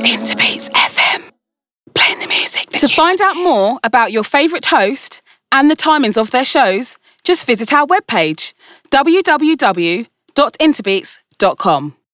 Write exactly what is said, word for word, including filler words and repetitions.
Interbeats F M. Playing the music. To find out more about your favourite host and the timings of their shows, just visit our webpage, w w w dot interbeats dot com.